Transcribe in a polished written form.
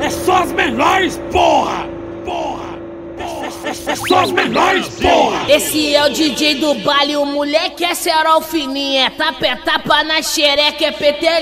É só as menores, porra! É só as menores, porra! Esse é o DJ do baile, o moleque é cerol fininho, é tapa na xereca, é PT